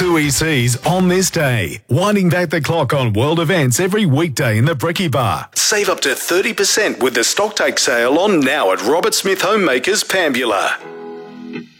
two ECs on this day. Winding back the clock on world events every weekday in the Brekkie Bar. Save up to 30% with the stocktake sale on now at Robert Smith Homemakers Pambula.